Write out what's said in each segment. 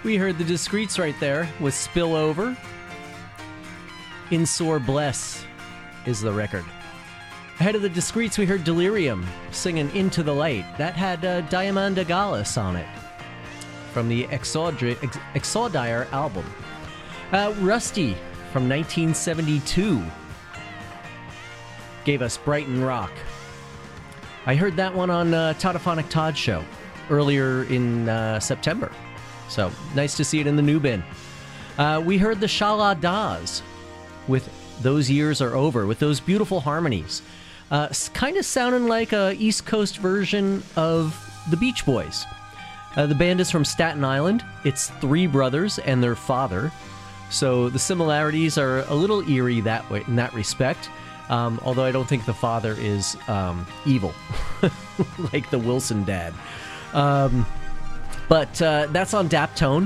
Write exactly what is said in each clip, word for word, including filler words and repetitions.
We heard the Discreets right there with Spillover. In Sore Bless is the record. Ahead of the Discreets, we heard Delirium singing Into the Light. That had uh, Diamanda Gallus on it from the Exaudri- Ex- Exaudire album. Uh, Rusty from nineteen seventy-two gave us Brighton Rock. I heard that one on uh, Todophonic Todd show earlier in uh, September. So, nice to see it in the new bin. Uh, we heard the Shala Das with Those Years Are Over, with those beautiful harmonies. Uh, kind of sounding like a East Coast version of the Beach Boys. Uh, the band is from Staten Island. It's three brothers and their father. So the similarities are a little eerie that way, in that respect. Um, although I don't think the father is um, evil, like the Wilson dad. Um, but uh, that's on Daptone.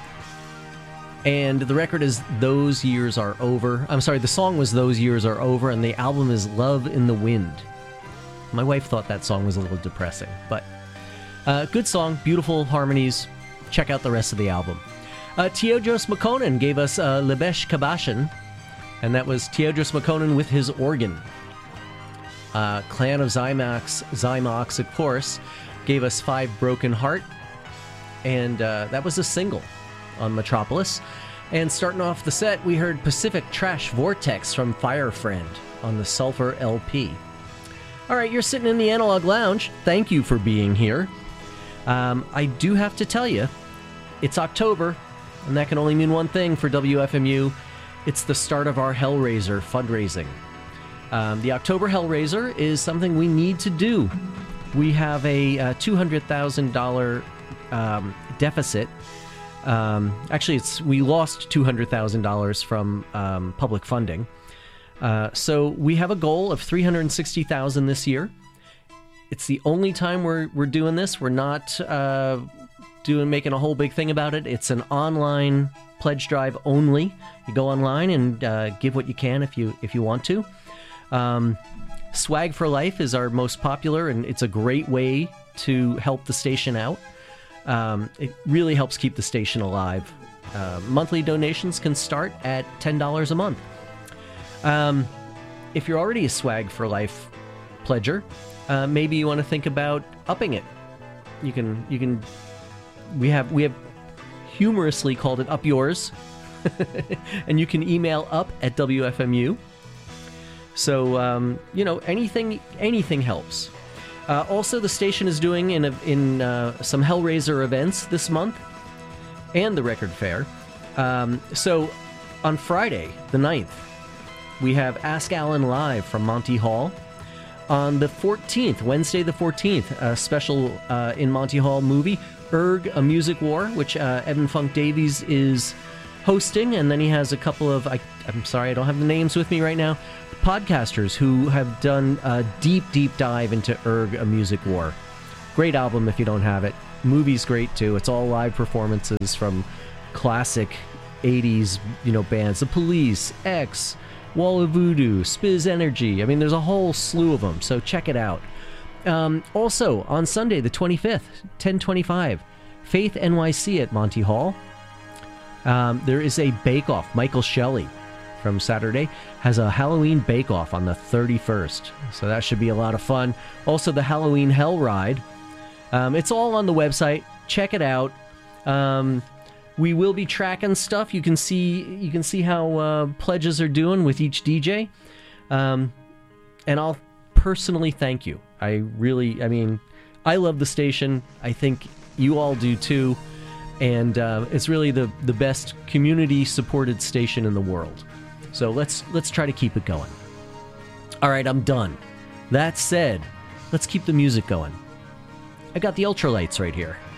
And the record is Those Years Are Over. I'm sorry, the song was Those Years Are Over, and the album is Love in the Wind. My wife thought that song was a little depressing, but uh, good song, beautiful harmonies. Check out the rest of the album. Uh, Teodros Makonnen gave us uh, Lebesh Kabashin, and that was Teodros Makonnen with his organ. Uh, Clan of Zymox, Zymox, of course, gave us Five Broken Heart, and uh, that was a single on Metropolis. And starting off the set, we heard Pacific Trash Vortex from Fire Friend on the Sulfur L P. All right, you're sitting in the Analog Lounge. Thank you for being here. Um, I do have to tell you, it's October, and that can only mean one thing for W F M U. It's the start of our Hellraiser fundraising. Um, the October Hellraiser is something we need to do. We have a uh, two hundred thousand dollars um, deficit. Um, actually, it's we lost two hundred thousand dollars from um, public funding. Uh, so we have a goal of three hundred sixty thousand dollars this year. It's the only time we're we're doing this. We're not uh, doing making a whole big thing about it. It's an online pledge drive only. You go online and uh, give what you can if you if you want to. Um, Swag for Life is our most popular, and it's a great way to help the station out. Um, it really helps keep the station alive. Uh, monthly donations can start at ten dollars a month. Um, if you're already a Swag for Life pledger, uh, maybe you want to think about upping it. You can, you can. We have, we have humorously called it Up Yours, and you can email up at W F M U. So um, you know, anything, anything helps. Uh, also, the station is doing in a, in uh, some Hellraiser events this month, and the record fair. Um, so, on Friday, the ninth, we have Ask Alan Live from Monty Hall. On the fourteenth, Wednesday the fourteenth, a special uh, in Monty Hall movie, Erg, A Music War, which uh, Evan Funk Davies is hosting, and then he has a couple of, I, I'm sorry, I don't have the names with me right now, podcasters who have done a deep, deep dive into Erg, A Music War. Great album if you don't have it. Movie's great too. It's all live performances from classic eighties, you know, bands. The Police, X, Wall of Voodoo, Spiz Energy. I mean, there's a whole slew of them, so check it out. Um, also, on Sunday, the twenty-fifth, ten twenty-five, Faith N Y C at Monty Hall. Um, there is a bake-off. Michael Shelley from Saturday has a Halloween bake-off on the thirty-first, so that should be a lot of fun. Also, the Halloween Hell Ride. Um, it's all on the website. Check it out. Um, we will be tracking stuff. You can see you can see how uh, pledges are doing with each D J, um, and I'll personally thank you. I really, I mean, I love the station. I think you all do too, and uh, it's really the the best community-supported station in the world. So let's let's try to keep it going. All right, I'm done. That said, let's keep the music going. I got the Ultralights right here.